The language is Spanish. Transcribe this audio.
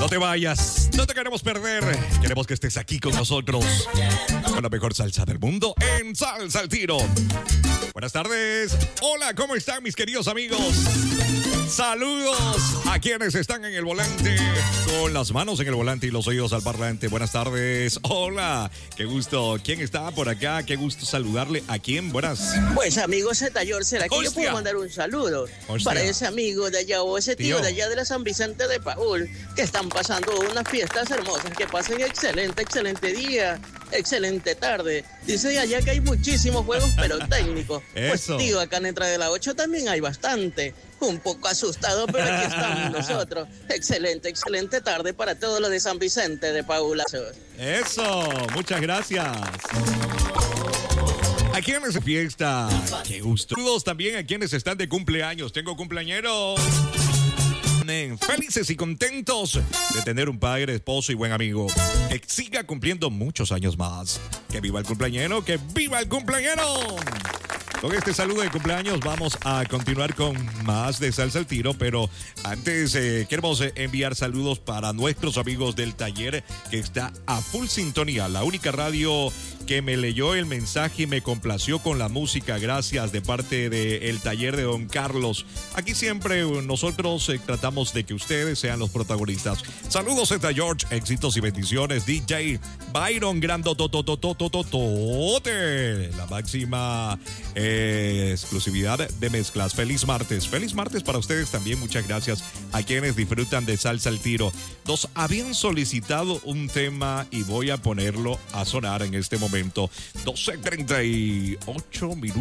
No te vayas, no te queremos perder. Queremos que estés aquí con nosotros. Con la mejor salsa del mundo en Salsa al Tiro. Buenas tardes. Hola, ¿cómo están mis queridos amigos? Saludos a quienes están en el volante, con las manos en el volante y los oídos al parlante. Buenas tardes. Hola, qué gusto. ¿Quién está por acá? Qué gusto saludarle. ¿A quién? Buenas. Pues amigo Zetayor, ¿será que yo puedo mandar un saludo para ese amigo de allá o ese tío de allá de la San Vicente de Paúl, que están pasando unas fiestas hermosas? Que pasen excelente día, excelente tarde. Dice allá que hay muchísimos juegos técnicos. Pues tío, acá en Entrada de la 8 también hay bastante. Un poco asustado, pero aquí estamos nosotros. Excelente tarde para todos los de San Vicente de Paúl. Eso, muchas gracias. ¿A quiénes de fiesta? Qué gusto. Saludos también a quienes están de cumpleaños. Tengo cumpleañeros. Felices y contentos de tener un padre, esposo y buen amigo que siga cumpliendo muchos años más. Que viva el cumpleañero, que viva el cumpleañero. Con este saludo de cumpleaños vamos a continuar con más de Salsa al Tiro, pero antes queremos enviar saludos para nuestros amigos del taller que está a full sintonía, la única radio que me leyó el mensaje y me complació con la música. Gracias de parte del taller de Don Carlos. Aquí siempre nosotros tratamos de que ustedes sean los protagonistas. Saludos Zeta George, éxitos y bendiciones. DJ Byron Grandotototototote, la máxima exclusividad de mezclas. Feliz martes para ustedes también. Muchas gracias a quienes disfrutan de Salsa al Tiro. Nos habían solicitado un tema y voy a ponerlo a sonar en este momento. 12:38 minutos.